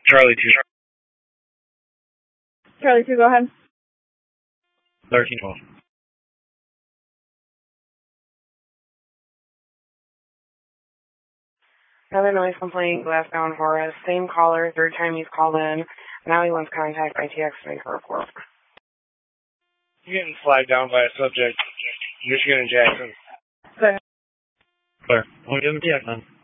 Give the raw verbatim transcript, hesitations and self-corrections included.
Charlie two. Charlie two, go ahead. thirteen twelve. Another noise complaint, Glasgow and Horace. Same caller, third time he's called in. Now he wants contact I T X to make a report. You're getting flagged down by a subject. Michigan and Jackson. Good. Clear. I'll give him the T X then.